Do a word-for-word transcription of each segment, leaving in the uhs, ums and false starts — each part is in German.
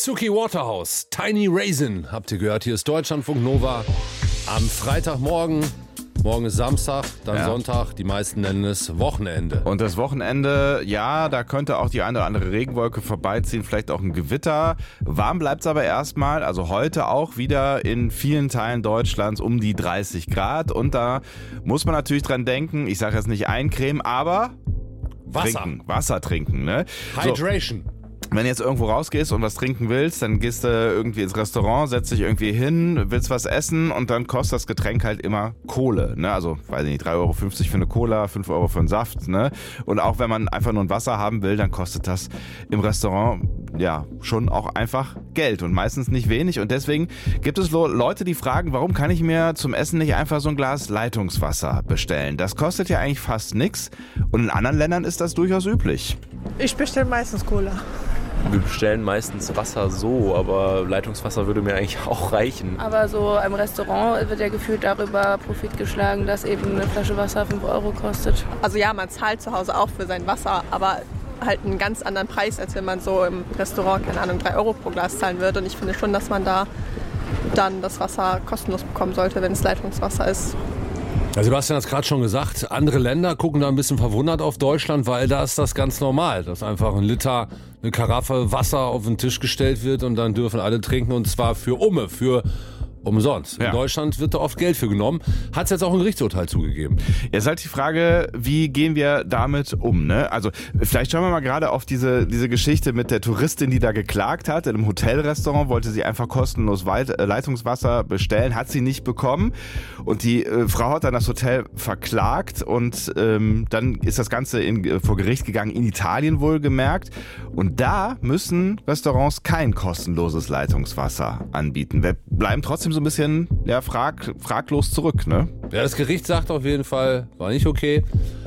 Suki Waterhouse, Tiny Raisin, habt ihr gehört, hier ist Deutschlandfunk Nova am Freitagmorgen. Morgen ist Samstag, dann ja. Sonntag, die meisten nennen es Wochenende. Und das Wochenende, ja, da könnte auch die eine oder andere Regenwolke vorbeiziehen, vielleicht auch ein Gewitter. Warm bleibt es aber erstmal, also heute auch wieder in vielen Teilen Deutschlands um die dreißig Grad. Und da muss man natürlich dran denken, ich sage jetzt nicht eincremen, aber Wasser. Trinken, Wasser trinken. Ne? Hydration. So. Wenn du jetzt irgendwo rausgehst und was trinken willst, dann gehst du irgendwie ins Restaurant, setzt dich irgendwie hin, willst was essen und dann kostet das Getränk halt immer Kohle. Ne? Also, weiß ich nicht, drei Euro fünfzig für eine Cola, fünf Euro für einen Saft. Ne? Und auch wenn man einfach nur ein Wasser haben will, dann kostet das im Restaurant ja schon auch einfach Geld und meistens nicht wenig. Und deswegen gibt es Leute, die fragen, warum kann ich mir zum Essen nicht einfach so ein Glas Leitungswasser bestellen? Das kostet ja eigentlich fast nichts und in anderen Ländern ist das durchaus üblich. Ich bestelle meistens Cola. Wir bestellen meistens Wasser so, aber Leitungswasser würde mir eigentlich auch reichen. Aber so im Restaurant wird ja gefühlt darüber Profit geschlagen, dass eben eine Flasche Wasser fünf Euro kostet. Also ja, man zahlt zu Hause auch für sein Wasser, aber halt einen ganz anderen Preis, als wenn man so im Restaurant, keine Ahnung, drei Euro pro Glas zahlen würde. Und ich finde schon, dass man da dann das Wasser kostenlos bekommen sollte, wenn es Leitungswasser ist. Also Sebastian hat es gerade schon gesagt, andere Länder gucken da ein bisschen verwundert auf Deutschland, weil da ist das ganz normal, dass einfach ein Liter, eine Karaffe Wasser auf den Tisch gestellt wird und dann dürfen alle trinken und zwar für Umme, für umsonst. In ja. Deutschland wird da oft Geld für genommen. Hat es jetzt auch ein Gerichtsurteil zugegeben. Jetzt halt die Frage, wie gehen wir damit um? Ne? Also vielleicht schauen wir mal gerade auf diese, diese Geschichte mit der Touristin, die da geklagt hat. In einem Hotelrestaurant wollte sie einfach kostenlos Weit- Leitungswasser bestellen, hat sie nicht bekommen. Und die äh, Frau hat dann das Hotel verklagt und ähm, dann ist das Ganze in, äh, vor Gericht gegangen, in Italien wohlgemerkt. Und da müssen Restaurants kein kostenloses Leitungswasser anbieten. Wir bleiben trotzdem so ein bisschen ja, frag, fraglos zurück, ne? Ja, das Gericht sagt auf jeden Fall, war nicht okay,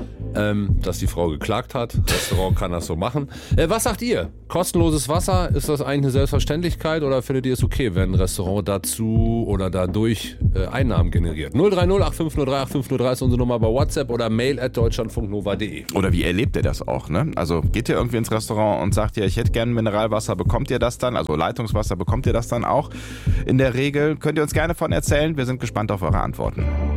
ähm, dass die Frau geklagt hat. Das Restaurant kann das so machen. Äh, was sagt ihr? Kostenloses Wasser, ist das eigentlich eine Selbstverständlichkeit oder findet ihr es okay, wenn ein Restaurant dazu oder dadurch äh, Einnahmen generiert? null drei null acht fünf null drei acht fünf null drei ist unsere Nummer bei WhatsApp oder mail at deutschlandfunknova punkt de. Oder wie erlebt ihr das auch, ne? Also geht ihr irgendwie ins Restaurant und sagt ihr, ich hätte gerne Mineralwasser, bekommt ihr das dann? Also Leitungswasser, bekommt ihr das dann auch in der Regel? Könnt ihr uns gerne von erzählen, wir sind gespannt auf eure Antworten.